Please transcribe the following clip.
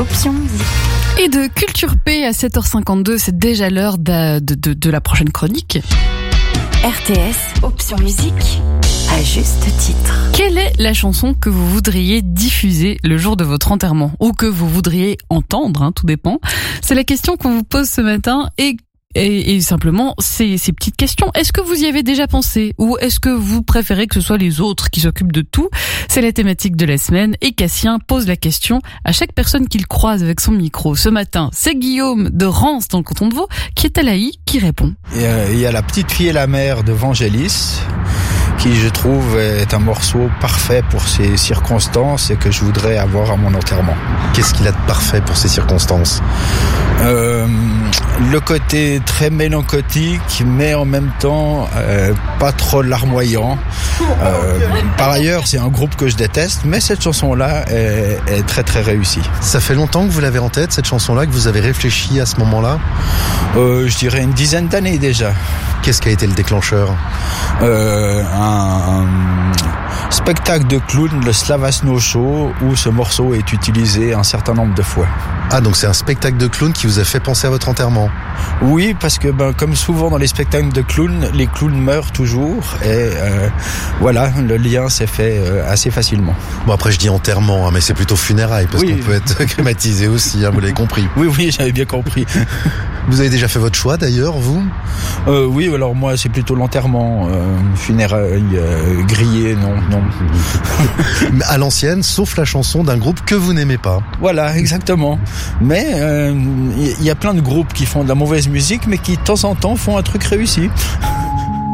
Option musique. Et de Culture P à 7h52, c'est déjà l'heure de la prochaine chronique. RTS, Option musique, à juste titre. Quelle est la chanson que vous voudriez diffuser le jour de votre enterrement? Ou que vous voudriez entendre, tout dépend. C'est la question qu'on vous pose ce matin et simplement ces petites questions. Est-ce que vous y avez déjà pensé? Ou est-ce que vous préférez que ce soit les autres qui s'occupent de tout? C'est la thématique de la semaine et Cassien pose la question à chaque personne qu'il croise avec son micro. Ce matin, c'est Guillaume de Rance dans le canton de Vaud qui est à l'AI qui répond. Il y a La petite fille et la mère de Vangelis qui, je trouve, est un morceau parfait pour ces circonstances et que je voudrais avoir à mon enterrement. Qu'est-ce qu'il a de parfait pour ces circonstances? Le côté très mélancolique, mais en même temps pas trop larmoyant. Par ailleurs, c'est un groupe que je déteste, mais cette chanson-là est très très réussie. Ça fait longtemps que vous l'avez en tête, cette chanson-là, que vous avez réfléchi à ce moment-là? Je dirais une dizaine d'années déjà. Qu'est-ce qui a été le déclencheur? Un spectacle de clown, le Slavasno Show, où ce morceau est utilisé un certain nombre de fois. Ah, donc c'est un spectacle de clown qui vous a fait penser à votre enterrement? Oui, parce que comme souvent dans les spectacles de clown, les clowns meurent toujours et voilà, le lien s'est fait assez facilement. Bon, après je dis enterrement, mais c'est plutôt funérailles parce qu'on peut être crématisé aussi, vous l'avez compris. Oui, j'avais bien compris. Vous avez déjà fait votre choix d'ailleurs, vous? Oui, alors moi c'est plutôt l'enterrement, funérailles, grillé, non. À l'ancienne, sauf la chanson d'un groupe que vous n'aimez pas. Voilà, exactement. Mais il y a plein de groupes qui font de la mauvaise musique, mais qui de temps en temps font un truc réussi.